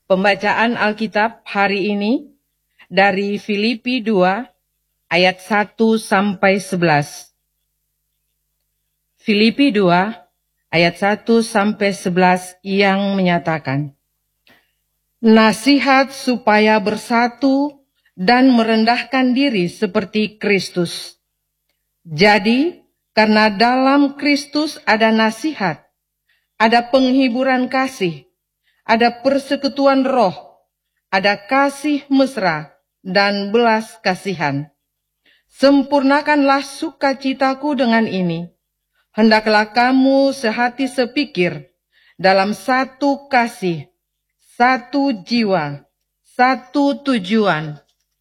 Pembacaan Alkitab hari ini dari Filipi 2 ayat 1 sampai 11. Filipi 2 ayat 1 sampai 11 yang menyatakan, nasihat supaya bersatu dan merendahkan diri seperti Kristus. Jadi, karena dalam Kristus ada nasihat, ada penghiburan kasih, ada persekutuan roh, ada kasih mesra dan belas kasihan. Sempurnakanlah sukacitaku dengan ini. Hendaklah kamu sehati sepikir, dalam satu kasih, satu jiwa, satu tujuan,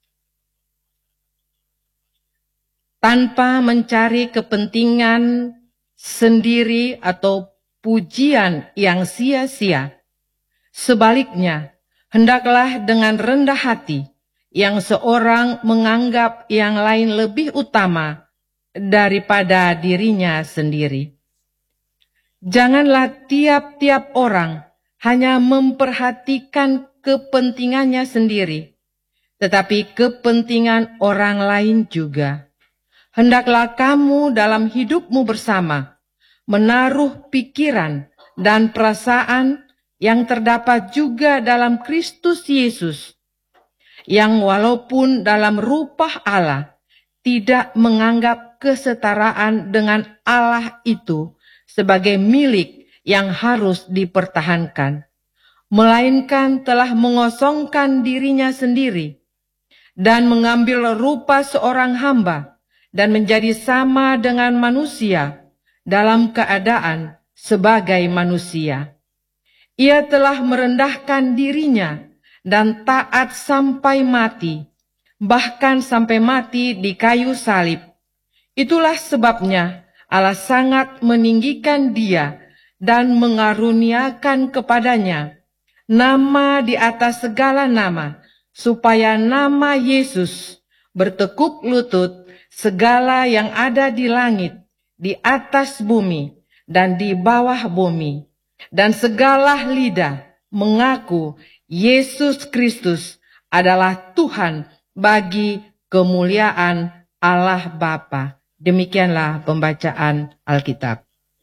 tanpa mencari kepentingan sendiri atau pujian yang sia-sia. Sebaliknya, hendaklah dengan rendah hati, yang seorang menganggap yang lain lebih utama daripada dirinya sendiri. Janganlah tiap-tiap orang hanya memperhatikan kepentingannya sendiri, tetapi kepentingan orang lain juga. Hendaklah kamu dalam hidupmu bersama menaruh pikiran dan perasaan yang terdapat juga dalam Kristus Yesus, yang walaupun dalam rupa Allah tidak menganggap kesetaraan dengan Allah itu sebagai milik yang harus dipertahankan, melainkan telah mengosongkan dirinya sendiri dan mengambil rupa seorang hamba dan menjadi sama dengan manusia dalam keadaan sebagai manusia. Ia telah merendahkan dirinya dan taat sampai mati, bahkan sampai mati di kayu salib. Itulah sebabnya Allah sangat meninggikan dia dan mengaruniakan kepadanya nama di atas segala nama, supaya nama Yesus bertekuk lutut segala yang ada di langit, di atas bumi, dan di bawah bumi, dan segala lidah mengaku Yesus Kristus adalah Tuhan bagi kemuliaan Allah Bapa. Demikianlah pembacaan Alkitab.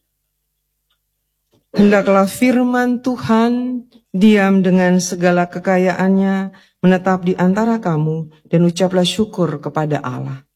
Hendaklah firman Tuhan diam dengan segala kekayaannya menetap di antara kamu, dan ucaplah syukur kepada Allah.